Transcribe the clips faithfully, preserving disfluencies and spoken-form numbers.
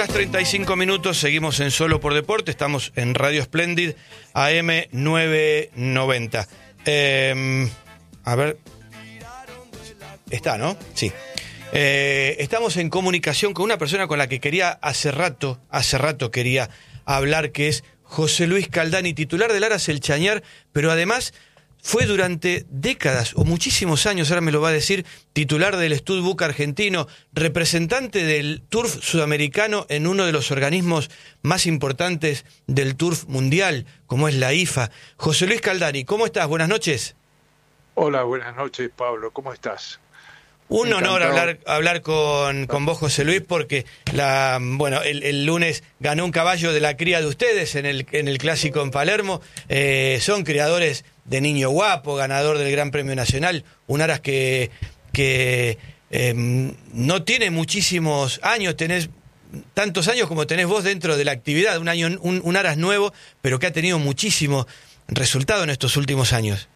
horas treinta y cinco minutos, seguimos en Solo por Deporte, estamos en Radio Splendid A M nueve noventa. Eh, a ver, está, ¿no? Sí. Eh, estamos en comunicación con una persona con la que quería hace rato, hace rato quería hablar, que es José Luis Caldani, titular del Aras El Chañar, pero además fue durante décadas o muchísimos años, ahora me lo va a decir, titular del Stud-Book argentino, representante del turf sudamericano en uno de los organismos más importantes del turf mundial, como es la I F A. José Luis Caldani, ¿cómo estás? Buenas noches. Hola, buenas noches, Pablo. ¿Cómo estás? Un Encantado. honor hablar hablar con, con vos, José Luis, porque la bueno el, el lunes ganó un caballo de la cría de ustedes en el en el clásico en Palermo. Eh, son criadores de Niño Guapo, ganador del Gran Premio Nacional, un aras que que eh, no tiene muchísimos años, tenés tantos años como tenés vos dentro de la actividad, un año un, un aras nuevo, pero que ha tenido muchísimo resultado en estos últimos años.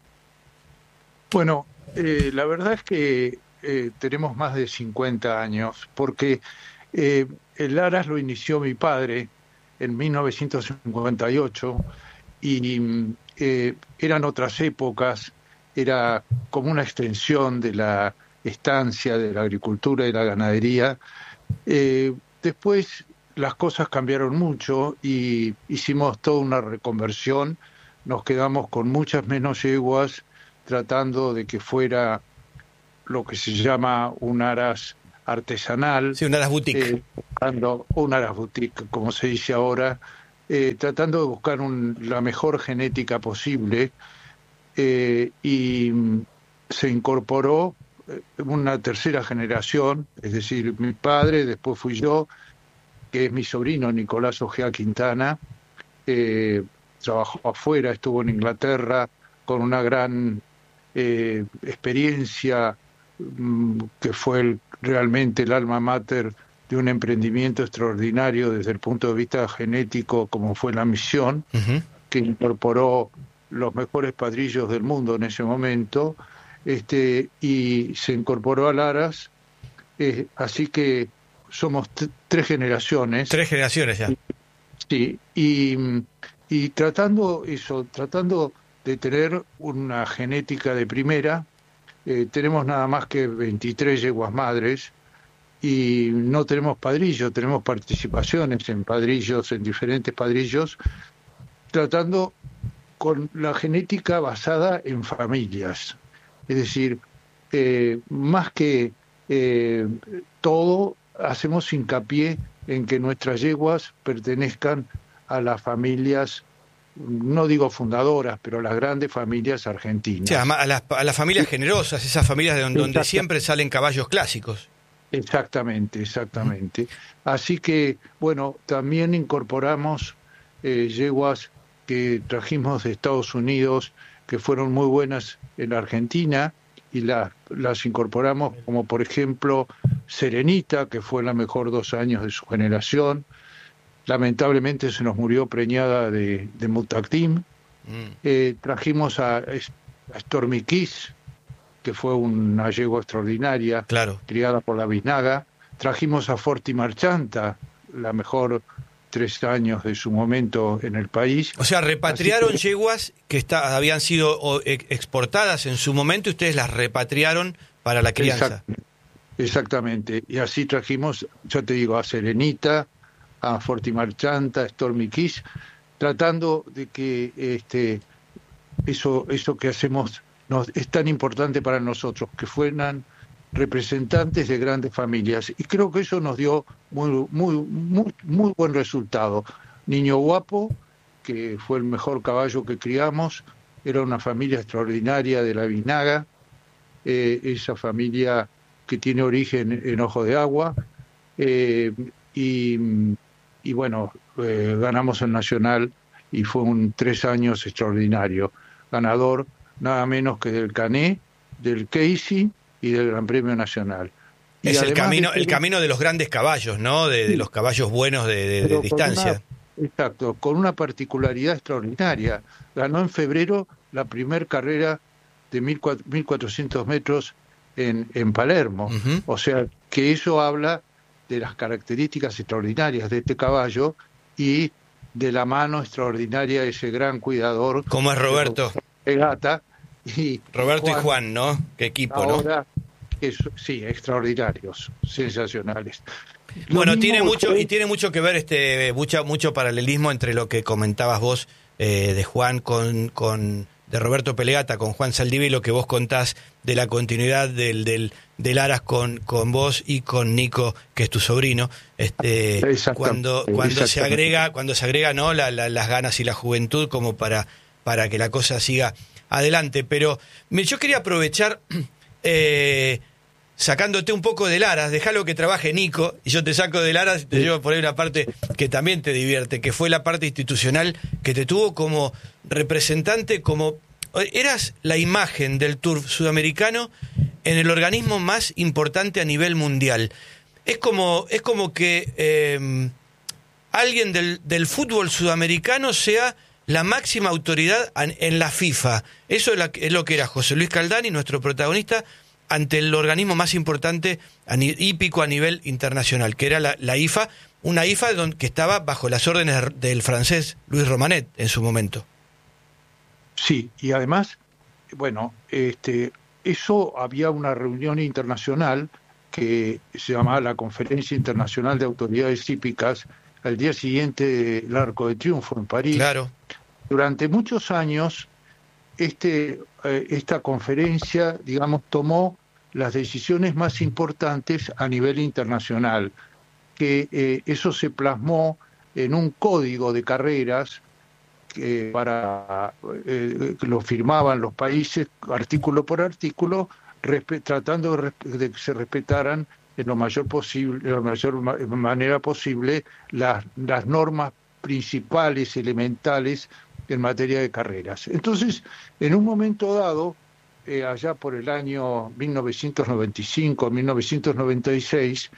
Bueno, eh, la verdad es que Eh, tenemos más de cincuenta años, porque eh, el Aras lo inició mi padre en mil novecientos cincuenta y ocho y eh, eran otras épocas, era como una extensión de la estancia, de la agricultura y la ganadería. Eh, después las cosas cambiaron mucho y hicimos toda una reconversión, nos quedamos con muchas menos yeguas, tratando de que fuera lo que se llama un aras artesanal. Sí, un aras boutique. Eh, un aras boutique, como se dice ahora, eh, tratando de buscar un, la mejor genética posible, eh, y se incorporó una tercera generación, es decir, mi padre, después fui yo, que es mi sobrino Nicolás Ojea Quintana, eh, trabajó afuera, estuvo en Inglaterra con una gran eh, experiencia, que fue el, realmente el alma mater de un emprendimiento extraordinario desde el punto de vista genético, como fue la Misión, uh-huh. que incorporó los mejores padrillos del mundo en ese momento, este, y se incorporó al Aras, eh, así que somos t- tres generaciones. Tres generaciones ya. Sí, y, y tratando eso, tratando de tener una genética de primera. Eh, tenemos nada más que veintitrés yeguas madres y no tenemos padrillos, tenemos participaciones en padrillos, en diferentes padrillos, tratando con la genética basada en familias. Es decir, eh, más que eh, todo, hacemos hincapié en que nuestras yeguas pertenezcan a las familias, no digo fundadoras, pero las grandes familias argentinas. Sí, a, a, las, a las familias generosas, esas familias de donde, donde siempre salen caballos clásicos. Exactamente, exactamente. Uh-huh. Así que, bueno, también incorporamos eh, yeguas que trajimos de Estados Unidos, que fueron muy buenas en Argentina, y la, las incorporamos, como por ejemplo Serenita, que fue la mejor dos años de su generación. Lamentablemente se nos murió preñada de, de Mutactim. Mm. Eh, trajimos a, a Stormy Kiss, que fue una yegua extraordinaria, claro, criada por la biznaga. Trajimos a Forti Marchanta, la mejor tres años de su momento en el país. O sea, repatriaron que... yeguas que está, habían sido o, exportadas en su momento y ustedes las repatriaron para la crianza. Exact, exactamente. Y así trajimos, yo te digo, a Serenita, a Forti Marchanta, a Stormy Kiss, tratando de que este eso eso que hacemos nos, es tan importante para nosotros, que fueran representantes de grandes familias. Y creo que eso nos dio muy muy muy, muy buen resultado. Niño Guapo, que fue el mejor caballo que criamos, era una familia extraordinaria de la Biznaga, eh, esa familia que tiene origen en Ojo de Agua, eh, y y bueno, eh, ganamos el Nacional y fue un tres años extraordinario. Ganador nada menos que del Cané, del Casey y del Gran Premio Nacional. Y es el camino, de, el camino de los grandes caballos, ¿no? De, de los caballos buenos de, de, de distancia. Una, exacto, con una particularidad extraordinaria. Ganó en febrero la primer carrera de mil cuatrocientos metros en, en Palermo. Uh-huh. O sea, que eso habla de las características extraordinarias de este caballo y de la mano extraordinaria de ese gran cuidador. Como es Roberto. Gata y Roberto Juan, y Juan, ¿no? Qué equipo, ahora, ¿no? Es, sí, extraordinarios, sensacionales. Lo Bueno, tiene mucho fue... y tiene mucho que ver este mucho mucho paralelismo entre lo que comentabas vos eh, de Juan con con de Roberto Pellegata con Juan Saldivia y lo que vos contás de la continuidad del del del Aras con con vos y con Nico, que es tu sobrino. Este cuando cuando se agrega cuando se agrega no la, la, las ganas y la juventud como para para que la cosa siga adelante. Pero yo quería aprovechar eh, sacándote un poco del Aras, dejalo que trabaje Nico, y yo te saco del Aras y te llevo por ahí una parte que también te divierte, que fue la parte institucional que te tuvo como representante, como eras la imagen del turf sudamericano en el organismo más importante a nivel mundial. Es como, es como que eh, alguien del, del fútbol sudamericano sea la máxima autoridad en la FIFA. Eso es, la, es lo que era José Luis Caldani, nuestro protagonista, ante el organismo más importante a ni, hípico a nivel internacional, que era la, la I F A, una I F A don, que estaba bajo las órdenes del francés Luis Romanet en su momento. Sí, y además, bueno, este, eso había una reunión internacional que se llamaba la Conferencia Internacional de Autoridades Hípicas, al día siguiente del Arco de Triunfo en París. Claro. Durante muchos años, este, eh, esta conferencia, digamos, tomó las decisiones más importantes a nivel internacional, que eh, eso se plasmó en un código de carreras que para eh, que lo firmaban los países artículo por artículo, tratando de, de que se respetaran en lo mayor posible, en la mayor ma manera posible las, las normas principales, elementales en materia de carreras. Entonces, en un momento dado, eh, allá por el año mil novecientos noventa y cinco, mil novecientos noventa y seis,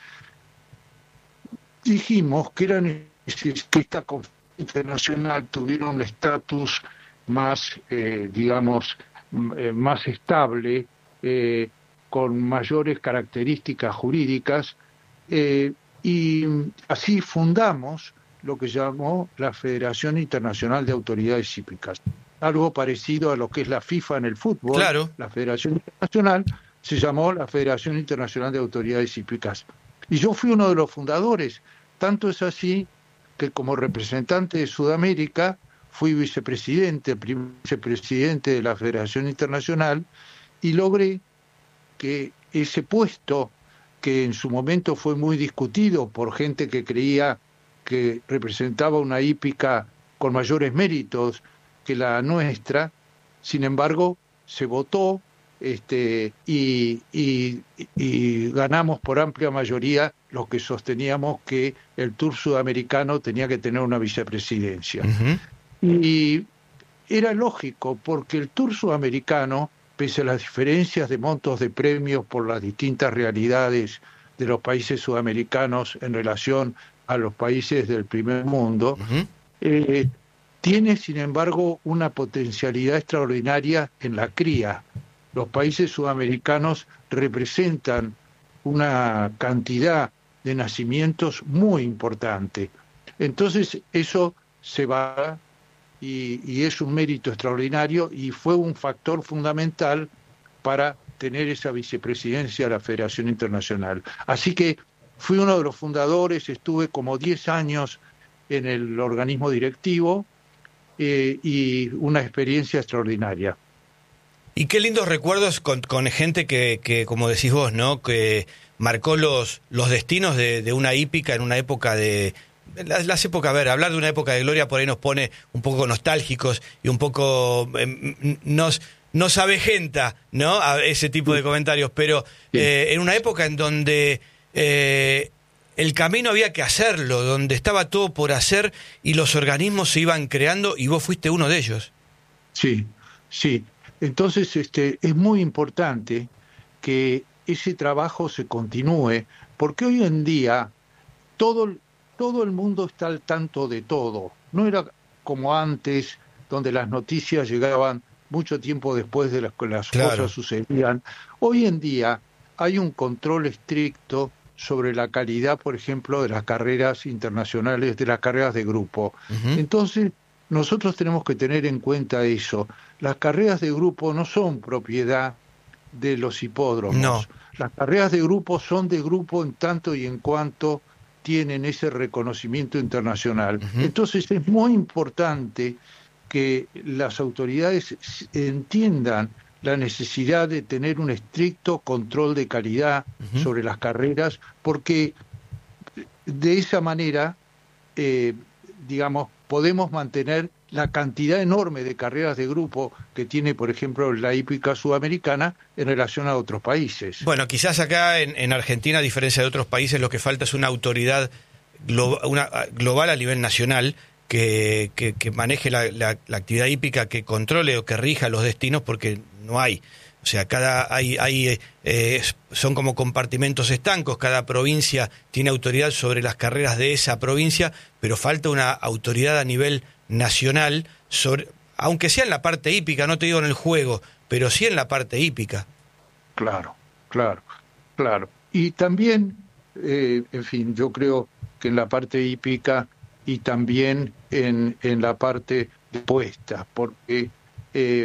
dijimos que era necesario que esta conferencia internacional tuviera un estatus más, eh, digamos, eh, más estable, eh, con mayores características jurídicas, eh, y así fundamos lo que llamó la Federación Internacional de Autoridades Hípicas. Algo parecido a lo que es la FIFA en el fútbol. Claro. La Federación Internacional se llamó la Federación Internacional de Autoridades Hípicas. Y yo fui uno de los fundadores. Tanto es así que como representante de Sudamérica fui vicepresidente, primer vicepresidente de la Federación Internacional, y logré que ese puesto, que en su momento fue muy discutido por gente que creía que representaba una hípica con mayores méritos que la nuestra, sin embargo, se votó este, y, y, y ganamos por amplia mayoría los que sosteníamos que el Tour sudamericano tenía que tener una vicepresidencia. Uh-huh. Y era lógico, porque el Tour sudamericano, pese a las diferencias de montos de premios por las distintas realidades de los países sudamericanos en relación a los países del primer mundo, uh-huh. eh, tiene, sin embargo, una potencialidad extraordinaria en la cría. Los países sudamericanos representan una cantidad de nacimientos muy importante. Entonces, eso se va y, y es un mérito extraordinario y fue un factor fundamental para tener esa vicepresidencia de la Federación Internacional. Así que fui uno de los fundadores, estuve como diez años en el organismo directivo eh, y una experiencia extraordinaria. Y qué lindos recuerdos con, con gente que, que, como decís vos, ¿no? Que marcó los, los destinos de, de una hípica en una época de... Las, las épocas, a ver, hablar de una época de gloria por ahí nos pone un poco nostálgicos y un poco... Eh, nos, nos avejenta, ¿no? A ese tipo de comentarios, pero eh, en una época en donde eh, el camino había que hacerlo, donde estaba todo por hacer y los organismos se iban creando y vos fuiste uno de ellos. Sí, sí. Entonces, este, es muy importante que ese trabajo se continúe, porque hoy en día todo, todo el mundo está al tanto de todo. No era como antes, donde las noticias llegaban mucho tiempo después de las que las claro. cosas sucedían. Hoy en día hay un control estricto sobre la calidad, por ejemplo, de las carreras internacionales, de las carreras de grupo. Uh-huh. Entonces, nosotros tenemos que tener en cuenta eso. Las carreras de grupo no son propiedad de los hipódromos. No. Las carreras de grupo son de grupo en tanto y en cuanto tienen ese reconocimiento internacional. Uh-huh. Entonces, es muy importante que las autoridades entiendan la necesidad de tener un estricto control de calidad uh-huh. sobre las carreras, porque de esa manera, eh, digamos, podemos mantener la cantidad enorme de carreras de grupo que tiene, por ejemplo, la hípica sudamericana en relación a otros países. Bueno, quizás acá en, en Argentina, a diferencia de otros países, lo que falta es una autoridad glo- una, global a nivel nacional que, que, que maneje la, la, la actividad hípica, que controle o que rija los destinos, porque no hay. O sea, cada hay, hay eh, son como compartimentos estancos, cada provincia tiene autoridad sobre las carreras de esa provincia, pero falta una autoridad a nivel nacional, sobre, aunque sea en la parte hípica, no te digo en el juego, pero sí en la parte hípica. Claro, claro, claro. Y también, eh, en fin, yo creo que en la parte hípica y también en, en la parte de puestas, porque eh,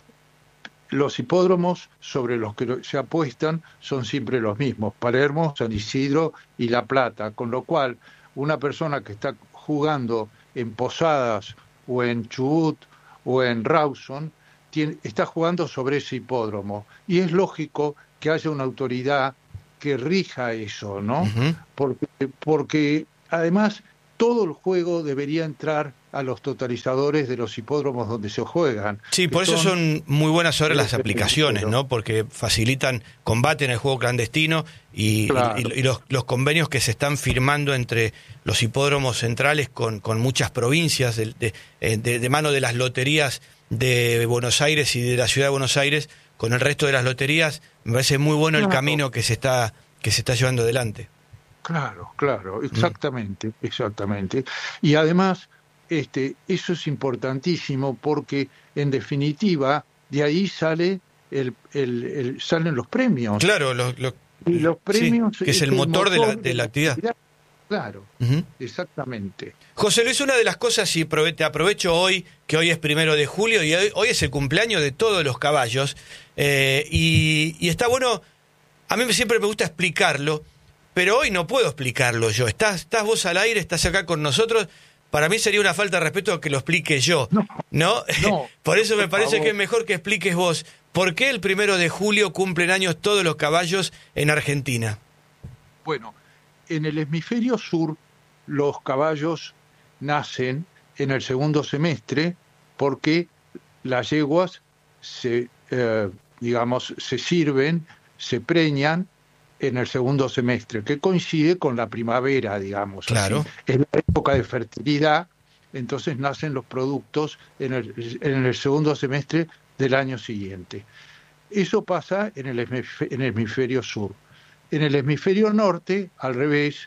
los hipódromos sobre los que se apuestan son siempre los mismos, Palermo, San Isidro y La Plata, con lo cual una persona que está jugando en Posadas o en Chubut o en Rawson tiene, está jugando sobre ese hipódromo, y es lógico que haya una autoridad que rija eso, ¿no? Uh-huh. Porque, porque además todo el juego debería entrar a los totalizadores de los hipódromos donde se juegan. Sí, por eso son, son muy buenas ahora las aplicaciones, ¿no? Porque facilitan combate en el juego clandestino y, claro. y, y los, los convenios que se están firmando entre los hipódromos centrales con, con muchas provincias de, de, de, de mano de las loterías de Buenos Aires y de la ciudad de Buenos Aires con el resto de las loterías. Me parece muy bueno claro. el camino que se está que se está llevando adelante. Claro, claro, exactamente, mm. exactamente. Y además, este, eso es importantísimo porque, en definitiva, de ahí sale el, el, el salen los premios. Claro, los, los, y los premios sí, que es el, el motor, motor de, la, de la actividad. actividad. Claro, uh-huh. exactamente. José Luis, una de las cosas, y te aprovecho hoy, que hoy es primero de julio, y hoy, hoy es el cumpleaños de todos los caballos, eh, y, y está bueno, a mí siempre me gusta explicarlo, pero hoy no puedo explicarlo yo. Estás, estás vos al aire, estás acá con nosotros. Para mí sería una falta de respeto que lo explique yo, ¿no? ¿no? no por eso me parece favor. que es mejor que expliques vos. ¿Por qué el primero de julio cumplen años todos los caballos en Argentina? Bueno, en el hemisferio sur los caballos nacen en el segundo semestre porque las yeguas se, eh, digamos, se sirven, se preñan en el segundo semestre, que coincide con la primavera, digamos. Claro. Así. Es la época de fertilidad, entonces nacen los productos en el, en el segundo semestre del año siguiente. Eso pasa en el, hemisferio, en el hemisferio sur. En el hemisferio norte, al revés,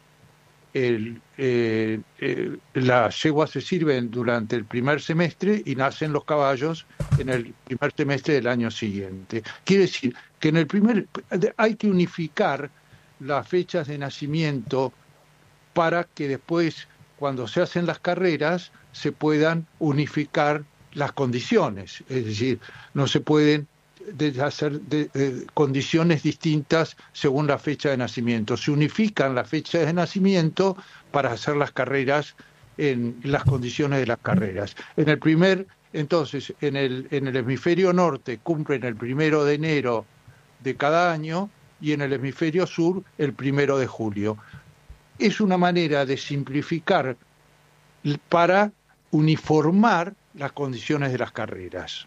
el, eh, eh, las yeguas se sirven durante el primer semestre y nacen los caballos en el primer semestre del año siguiente. Quiere decir que en el primer hay que unificar las fechas de nacimiento para que después, cuando se hacen las carreras, se puedan unificar las condiciones. Es decir, no se pueden de hacer de, de condiciones distintas según la fecha de nacimiento. Se unifican las fechas de nacimiento para hacer las carreras en las condiciones de las carreras. En el primer, entonces, en el, en el hemisferio norte cumplen el primero de enero de cada año y en el hemisferio sur el primero de julio. Es una manera de simplificar para uniformar las condiciones de las carreras.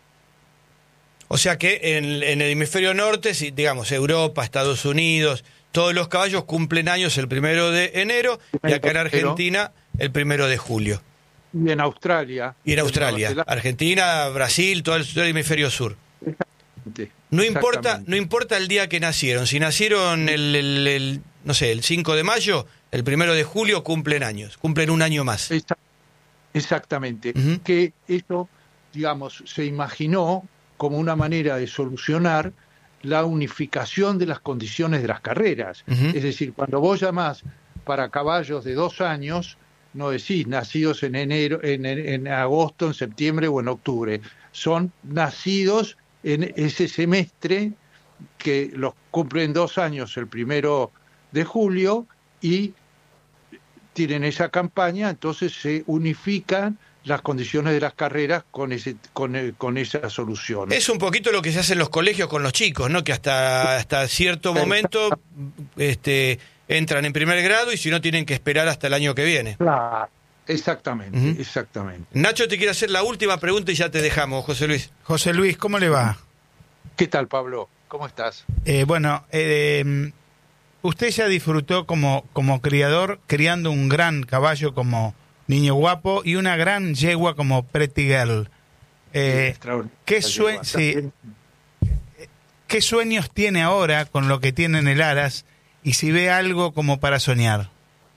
O sea que en, en el hemisferio norte, si, digamos, Europa, Estados Unidos, todos los caballos cumplen años el primero de enero y acá en Argentina el primero de julio. Y en Australia. Y en Australia, en Argentina, Brasil, todo el, todo el hemisferio sur. Exactamente. No importa, no importa el día que nacieron. Si nacieron el, el, el, no sé, el cinco de mayo, el primero de julio cumplen años, cumplen un año más. Exactamente. Uh-huh. Que eso, digamos, se imaginó como una manera de solucionar la unificación de las condiciones de las carreras. Uh-huh. Es decir, cuando vos llamás para caballos de dos años, no decís nacidos en enero, en, en, en agosto, en septiembre o en octubre. Son nacidos en ese semestre que los cumplen dos años el primero de julio y tienen esa campaña, entonces se unifican las condiciones de las carreras con ese con, con esa solución. Es un poquito lo que se hace en los colegios con los chicos, ¿no? Que hasta hasta cierto momento este entran en primer grado y si no tienen que esperar hasta el año que viene. Claro, exactamente, uh-huh. exactamente. Nacho te quiere hacer la última pregunta y ya te dejamos, José Luis. José Luis, ¿cómo le va? ¿Qué tal, Pablo? ¿Cómo estás? Eh, bueno, eh, usted ya disfrutó como, como criador criando un gran caballo como Niño Guapo y una gran yegua como Pretty Girl. Eh, ¿qué, sue- sí, ¿Qué sueños tiene ahora con lo que tiene en el Aras y si ve algo como para soñar?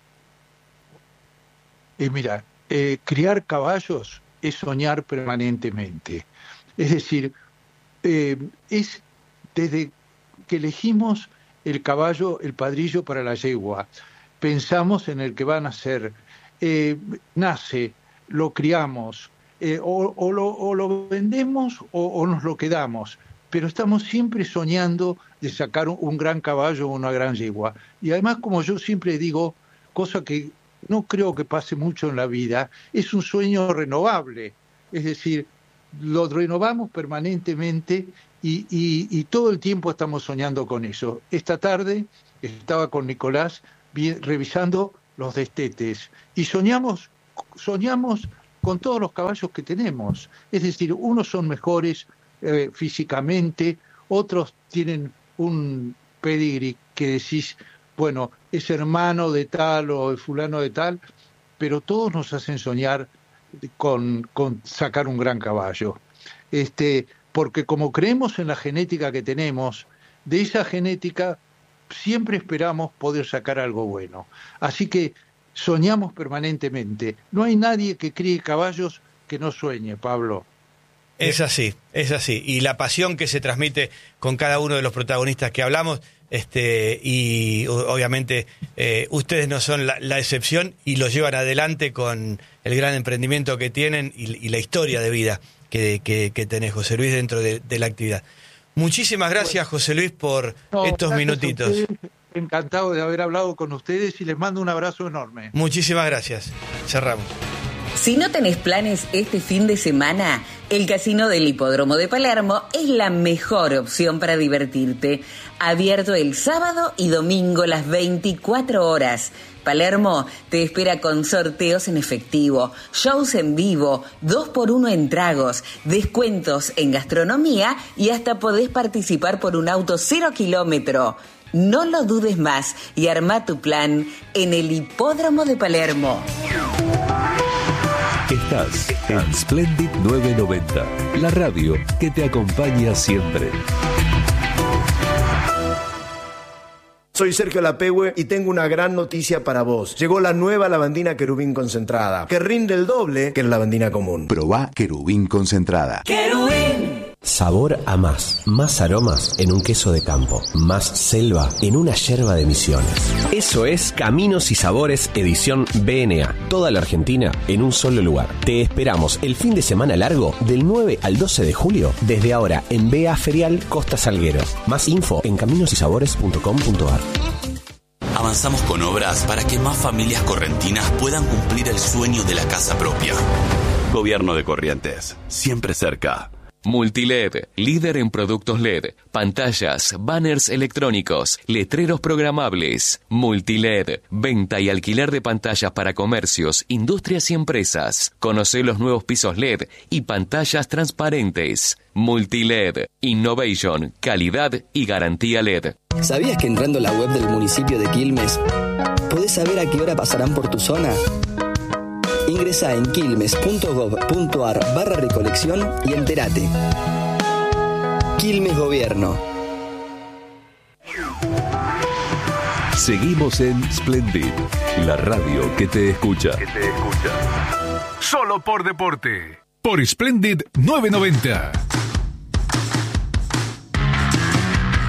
Eh, mira, eh, criar caballos es soñar permanentemente. Es decir, eh, es desde que elegimos el caballo, el padrillo para la yegua, pensamos en el que van a ser. Eh, nace, lo criamos, eh, o, o, lo, o lo vendemos o, o nos lo quedamos, pero estamos siempre soñando de sacar un, un gran caballo o una gran yegua. Y además, como yo siempre digo, cosa que no creo que pase mucho en la vida, es un sueño renovable, es decir, lo renovamos permanentemente y, y, y todo el tiempo estamos soñando con eso. Esta tarde estaba con Nicolás vi, revisando los destetes y soñamos, soñamos con todos los caballos que tenemos. Es decir, unos son mejores eh, físicamente, otros tienen un pedigrí que decís, bueno, es hermano de tal o de fulano de tal, pero todos nos hacen soñar con, con sacar un gran caballo. Este, porque como creemos en la genética que tenemos, de esa genética siempre esperamos poder sacar algo bueno. Así que soñamos permanentemente. No hay nadie que críe caballos que no sueñe, Pablo. Es así, es así. Y la pasión que se transmite con cada uno de los protagonistas que hablamos, este y obviamente eh, ustedes no son la, la excepción y lo llevan adelante con el gran emprendimiento que tienen y, y la historia de vida que, que, que tenés, José Luis, dentro de, de la actividad. Muchísimas gracias, José Luis, por no, estos minutitos. Encantado de haber hablado con ustedes y les mando un abrazo enorme. Muchísimas gracias. Cerramos. Si no tenés planes este fin de semana, el Casino del Hipódromo de Palermo es la mejor opción para divertirte. Abierto el sábado y domingo las veinticuatro horas. Palermo te espera con sorteos en efectivo, shows en vivo, dos por uno en tragos, descuentos en gastronomía y hasta podés participar por un auto cero kilómetro. No lo dudes más y arma tu plan en el Hipódromo de Palermo. Estás en Splendid novecientos noventa, la radio que te acompaña siempre. Soy Sergio Lapehue y tengo una gran noticia para vos. Llegó la nueva lavandina Querubín concentrada, que rinde el doble que la lavandina común. Probá Querubín concentrada. ¡Querubín! Sabor a más, más aromas en un queso de campo, más selva en una yerba de Misiones. Eso es Caminos y Sabores edición B N A. Toda la Argentina en un solo lugar. Te esperamos el fin de semana largo del nueve al doce de julio, desde ahora en B A Ferial Costa Salguero. Más info en caminos y sabores punto com punto a r. Avanzamos con obras para que más familias correntinas puedan cumplir el sueño de la casa propia. Gobierno de Corrientes, siempre cerca. Multiled, líder en productos L E D, pantallas, banners electrónicos, letreros programables. Multiled, venta y alquiler de pantallas para comercios, industrias y empresas. Conoce los nuevos pisos L E D y pantallas transparentes. Multiled, innovation, calidad y garantía L E D. ¿Sabías que entrando a la web del municipio de Quilmes podés saber a qué hora pasarán por tu zona? Ingresa en quilmes punto gob punto a r barra recolección y entérate. Quilmes Gobierno. Seguimos en Splendid, la radio que te escucha. Que te escucha. Solo por deporte. Por Splendid novecientos noventa.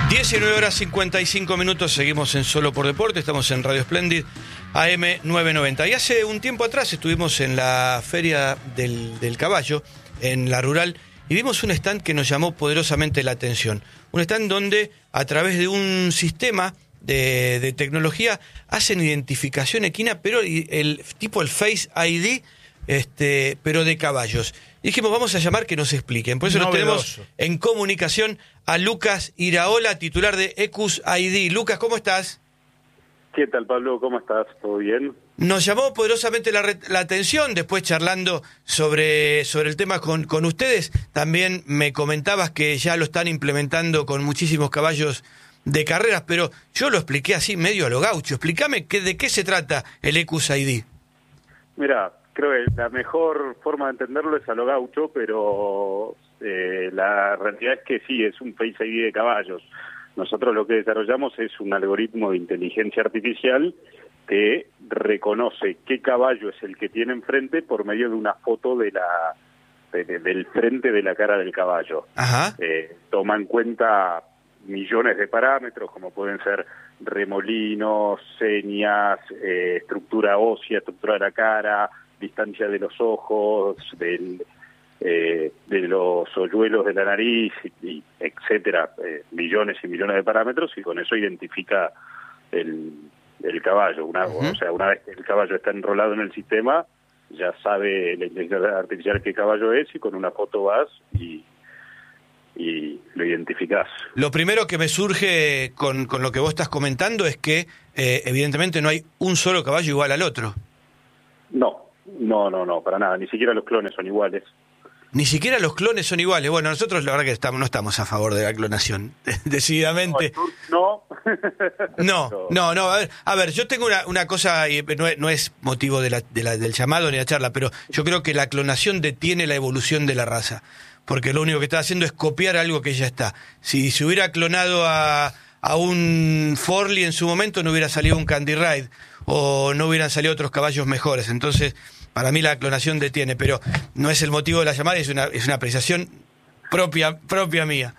diecinueve horas cincuenta y cinco minutos, seguimos en Solo por Deporte, estamos en Radio Splendid A M novecientos noventa. Y hace un tiempo atrás estuvimos en la Feria del, del Caballo, en la Rural, y vimos un stand que nos llamó poderosamente la atención. Un stand donde, a través de un sistema de, de tecnología, hacen identificación equina, pero el tipo el Face I D, este, pero de caballos. Y dijimos, vamos a llamar que nos expliquen. Por eso nos tenemos en comunicación a Lucas Iraola, titular de Ecus I D. Lucas, ¿cómo estás? ¿Qué tal, Pablo? ¿Cómo estás? ¿Todo bien? Nos llamó poderosamente la, la atención, después charlando sobre, sobre el tema con, con ustedes. También me comentabas que ya lo están implementando con muchísimos caballos de carreras, pero yo lo expliqué así medio a lo gaucho. Explícame qué, de qué se trata el Ecus I D. Mira, creo que la mejor forma de entenderlo es a lo gaucho, pero eh, la realidad es que sí, es un Face I D de caballos. Nosotros lo que desarrollamos es un algoritmo de inteligencia artificial que reconoce qué caballo es el que tiene enfrente por medio de una foto de la de, de, del frente de la cara del caballo. Ajá. Eh, toma en cuenta millones de parámetros, como pueden ser remolinos, señas, eh, estructura ósea, estructura de la cara, distancia de los ojos, del, eh, de los hoyuelos de la nariz, y, y etcétera, eh, millones y millones de parámetros, y con eso identifica el, el caballo. Una, uh-huh. O sea, una vez que el caballo está enrolado en el sistema, ya sabe la inteligencia artificial qué caballo es, y con una foto vas y, y lo identificás. Lo primero que me surge con, con lo que vos estás comentando es que eh, evidentemente no hay un solo caballo igual al otro. No. No, no, no, para nada. Ni siquiera los clones son iguales. Ni siquiera los clones son iguales. Bueno, nosotros la verdad que estamos, no estamos a favor de la clonación, decididamente. No. No, no, no. A ver, a ver yo tengo una, una cosa, y no es, no es motivo de la, de la, del llamado ni la charla, pero yo creo que la clonación detiene la evolución de la raza. Porque lo único que está haciendo es copiar algo que ya está. Si se hubiera clonado a, a un Forley en su momento, no hubiera salido un Candy Ride, o no hubieran salido otros caballos mejores. Entonces, para mí la clonación detiene, pero no es el motivo de la llamada, es una, es una apreciación propia, propia mía.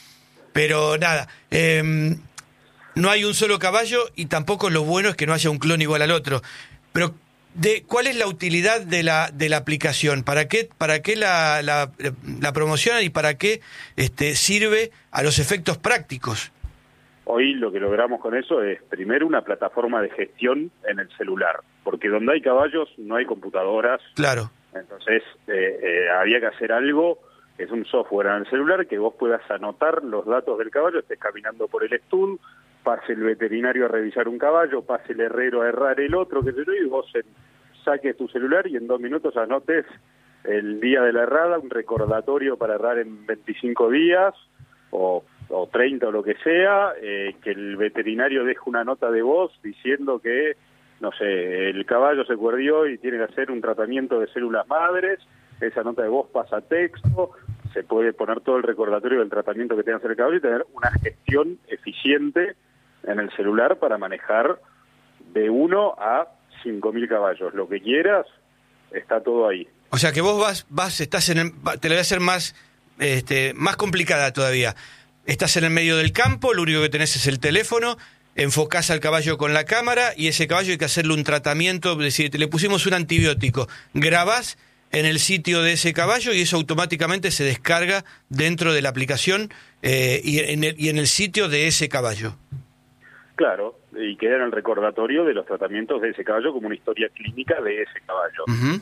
Pero nada, eh, no hay un solo caballo, y tampoco lo bueno es que no haya un clon igual al otro. Pero, de, ¿cuál es la utilidad de la, de la aplicación? ¿Para qué, para qué la, la, la promocionan y para qué este, sirve a los efectos prácticos? Hoy lo que logramos con eso es, primero, una plataforma de gestión en el celular, porque donde hay caballos no hay computadoras. Claro. Entonces, eh, eh, había que hacer algo, es un software en el celular, que vos puedas anotar los datos del caballo, estés caminando por el estul, pase el veterinario a revisar un caballo, pase el herrero a herrar el otro, qué sé yo, y vos en, saques tu celular y en dos minutos anotes el día de la herrada, un recordatorio para herrar en veinticinco días, o... o treinta o lo que sea, eh, que el veterinario deje una nota de voz diciendo que, no sé, el caballo se perdió y tiene que hacer un tratamiento de células madres, esa nota de voz pasa a texto, se puede poner todo el recordatorio del tratamiento que tenga que hacer el caballo y tener una gestión eficiente en el celular para manejar de uno a cinco mil caballos. Lo que quieras, está todo ahí. O sea que vos vas, vas estás en el, te la voy a hacer más, este, más complicada todavía. Estás en el medio del campo, lo único que tenés es el teléfono, enfocás al caballo con la cámara y ese caballo hay que hacerle un tratamiento, es decir, le pusimos un antibiótico, grabás en el sitio de ese caballo y eso automáticamente se descarga dentro de la aplicación eh, y, en el, y en el sitio de ese caballo. Claro, y queda en el recordatorio de los tratamientos de ese caballo como una historia clínica de ese caballo. Uh-huh.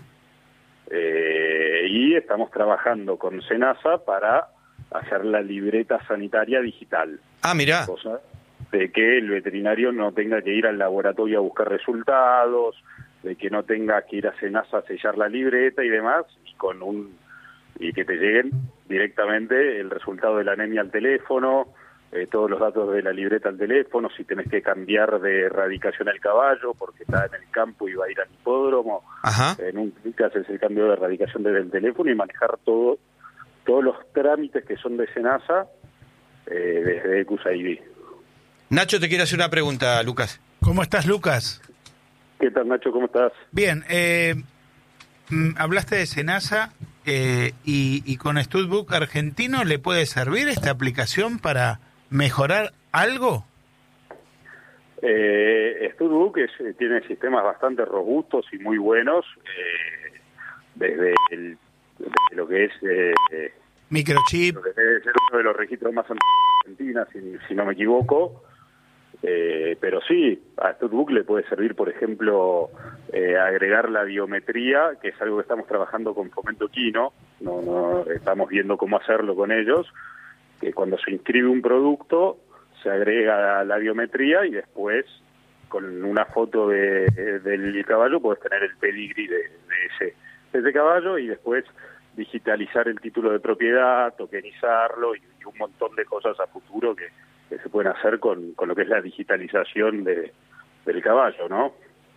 eh, y estamos trabajando con SENASA para hacer la libreta sanitaria digital. Ah, mirá. Cosa de que el veterinario no tenga que ir al laboratorio a buscar resultados, de que no tenga que ir a SENASA a sellar la libreta y demás, y con un y que te lleguen directamente el resultado de la anemia al teléfono, eh, todos los datos de la libreta al teléfono, si tenés que cambiar de erradicación al caballo porque está en el campo y va a ir al hipódromo. Ajá. En un clic haces el cambio de erradicación desde el teléfono y manejar todo todos los trámites que son de SENASA eh, desde Ecus I D. Nacho te quiere hacer una pregunta, Lucas. ¿Cómo estás, Lucas? ¿Qué tal, Nacho? ¿Cómo estás? Bien, eh, hablaste de SENASA eh, y, y con Studbook Argentino, ¿le puede servir esta aplicación para mejorar algo? Eh, Studbook es, tiene sistemas bastante robustos y muy buenos, eh, desde, el, desde lo que es... Eh, Microchip. Lo que debe ser uno de los registros más antiguos de Argentina, si, si no me equivoco. Eh, pero sí, a Studbook le puede servir, por ejemplo, eh, agregar la biometría, que es algo que estamos trabajando con Fomento Equino. No, no, estamos viendo cómo hacerlo con ellos, que cuando se inscribe un producto se agrega la biometría y después con una foto de, de, del caballo puedes tener el pedigrí de, de, ese, de ese caballo y después digitalizar el título de propiedad, tokenizarlo y, y un montón de cosas a futuro que, que se pueden hacer con, con lo que es la digitalización de, del caballo, ¿no?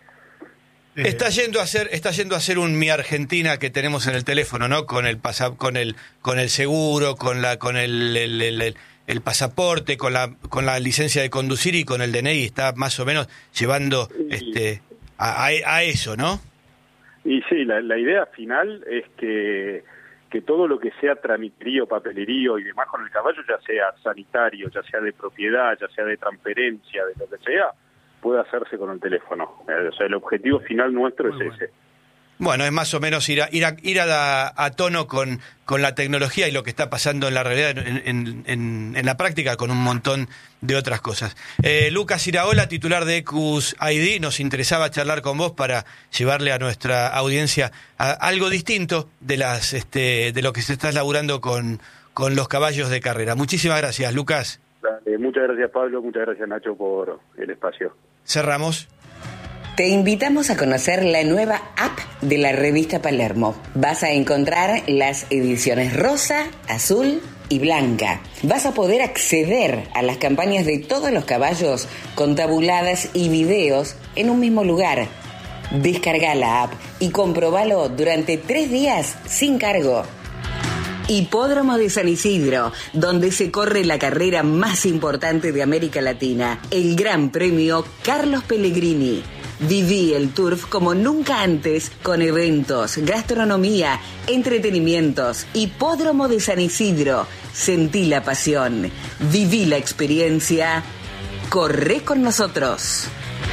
Está yendo a hacer, está yendo a hacer un Mi Argentina que tenemos en el teléfono, ¿no? Con el pasa, con el, con el seguro, con la, con el, el, el, el, el pasaporte, con la, con la licencia de conducir y con el D N I. Está más o menos llevando, este, a, a, a eso, ¿no? Y sí, la, la idea final es que, que todo lo que sea tramiterío, papelerío y demás con el caballo, ya sea sanitario, ya sea de propiedad, ya sea de transferencia, de lo que sea, puede hacerse con el teléfono. O sea, el objetivo final nuestro Muy es bueno. ese. Bueno, es más o menos ir a, ir a, ir a, a tono con, con la tecnología y lo que está pasando en la realidad, en, en, en, en la práctica, con un montón de otras cosas. Eh, Lucas Iraola, titular de Ecus I D, nos interesaba charlar con vos para llevarle a nuestra audiencia a, algo distinto de las este, de lo que se está laburando con, con los caballos de carrera. Muchísimas gracias, Lucas. Dale, muchas gracias, Pablo, muchas gracias, Nacho, por el espacio. Cerramos. Te invitamos a conocer la nueva app de la revista Palermo. Vas a encontrar las ediciones rosa, azul y blanca. Vas a poder acceder a las campañas de todos los caballos con tabuladas y videos en un mismo lugar. Descarga la app y comprobalo durante tres días sin cargo. Hipódromo de San Isidro, donde se corre la carrera más importante de América Latina, el Gran Premio Carlos Pellegrini. Viví el Turf como nunca antes, con eventos, gastronomía, entretenimientos. Hipódromo de San Isidro. Sentí la pasión. Viví la experiencia. Corre con nosotros.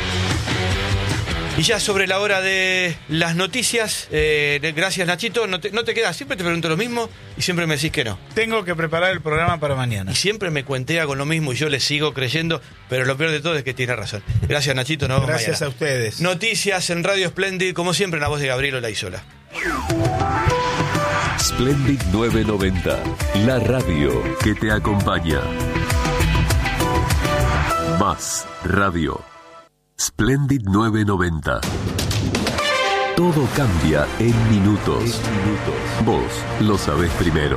Y ya sobre la hora de las noticias, eh, gracias Nachito, no te, no te quedas, siempre te pregunto lo mismo y siempre me decís que no. Tengo que preparar el programa para mañana. Y siempre me cuentea con lo mismo y yo le sigo creyendo, pero lo peor de todo es que tiene razón. Gracias Nachito, nos vemos mañana. Gracias a ustedes. Noticias en Radio Splendid, como siempre en la voz de Gabriel Olaizola. Splendid novecientos noventa, la radio que te acompaña. Más radio. Splendid novecientos noventa. Todo cambia en minutos. En minutos. Vos lo sabés primero.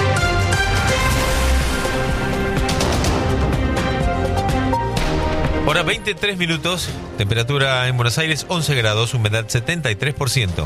Hora veintitrés minutos, temperatura en Buenos Aires once grados, humedad setenta y tres por ciento.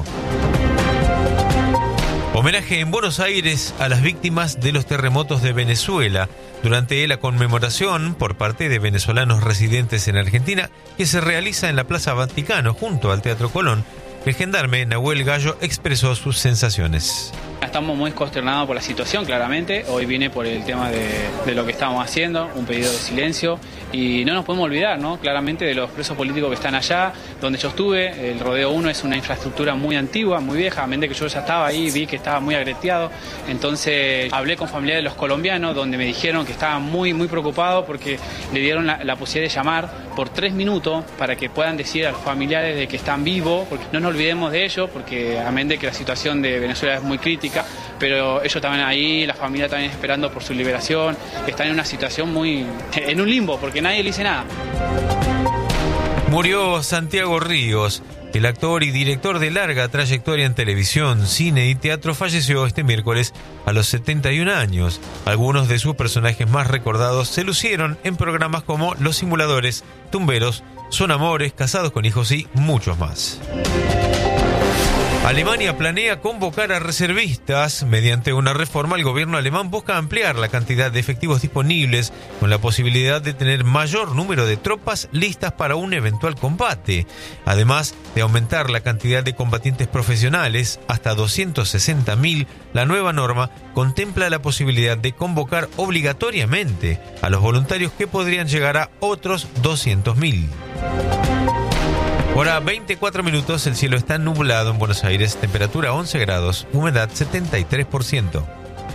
Homenaje en Buenos Aires a las víctimas de los terremotos de Venezuela durante la conmemoración por parte de venezolanos residentes en Argentina que se realiza en la Plaza Vaticano junto al Teatro Colón. El gendarme Nahuel Gallo expresó sus sensaciones. Estamos muy consternados por la situación, claramente. Hoy vine por el tema de, de lo que estamos haciendo, un pedido de silencio. Y no nos podemos olvidar, ¿no? Claramente de los presos políticos que están allá, donde yo estuve. El Rodeo uno es una infraestructura muy antigua, muy vieja. A mente que yo ya estaba ahí, vi que estaba muy agreteado. Entonces hablé con familiares de los colombianos, donde me dijeron que estaban muy, muy preocupados porque le dieron la, la posibilidad de llamar por tres minutos para que puedan decir a los familiares de que están vivos. Porque no nos olvidemos de ellos, porque a mente que la situación de Venezuela es muy crítica, pero ellos estaban ahí, la familia también esperando por su liberación, están en una situación muy, en un limbo, porque nadie le dice nada. Murió Santiago Ríos, el actor y director de larga trayectoria en televisión, cine y teatro, falleció este miércoles a los setenta y un años. Algunos de sus personajes más recordados se lucieron en programas como Los Simuladores, Tumberos, Son Amores, Casados con Hijos y muchos más. Alemania planea convocar a reservistas. Mediante una reforma, el gobierno alemán busca ampliar la cantidad de efectivos disponibles con la posibilidad de tener mayor número de tropas listas para un eventual combate. Además de aumentar la cantidad de combatientes profesionales hasta doscientos sesenta mil, la nueva norma contempla la posibilidad de convocar obligatoriamente a los voluntarios, que podrían llegar a otros doscientos mil. Hora veinticuatro minutos, el cielo está nublado en Buenos Aires, temperatura once grados, humedad setenta y tres por ciento.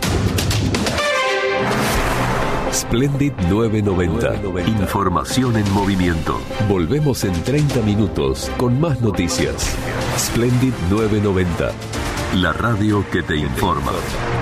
Splendid nueve noventa. Información en movimiento. Volvemos en treinta minutos con más noticias. Splendid nueve noventa. La radio que te informa.